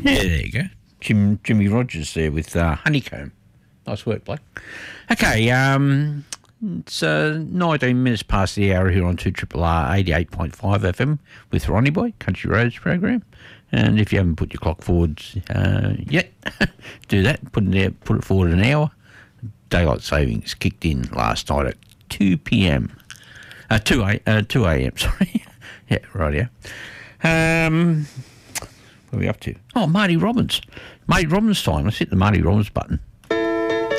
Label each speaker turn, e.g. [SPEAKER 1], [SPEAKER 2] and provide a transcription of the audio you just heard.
[SPEAKER 1] Yeah, there you go. Jimmy Rogers there with Honeycomb. Nice work, Blake. Okay, it's 19 minutes past the hour here on 2RRR 88.5 FM with Ronnie Boy, Country Roads program. And if you haven't put your clock forward yet, do that. Put it forward an hour. Daylight savings kicked in last night at 2 p.m. 2 a.m. Sorry. Yeah, right. Yeah. What are we up to? Oh, Marty Robbins. Marty Robbins time. Let's hit the Marty Robbins button.